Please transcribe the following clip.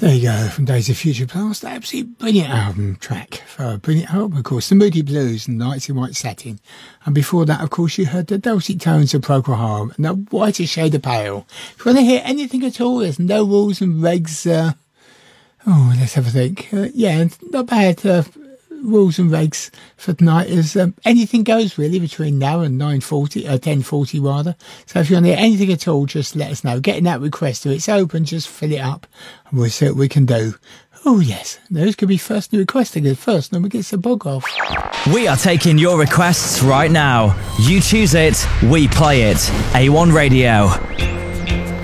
There you go, from Days of Future Past. Absolutely brilliant album track for a brilliant album, of course. The Moody Blues and Nights in White Satin. And before that, of course, you heard the dulcet tones of Procol Harum and the whiter shade of pale. If you want to hear anything at all, there's no rules and regs. Let's have a think. Yeah, not bad. Rules and regs for tonight is anything goes really between now and 10:40 rather. So if you want to hear anything at all, just let us know. Getting that request, if it's open, just fill it up and we'll see what we can do. Oh yes, those could be first new requesting it first, then we get the bog off. We are taking your requests right now. You choose it, we play it. A1 Radio.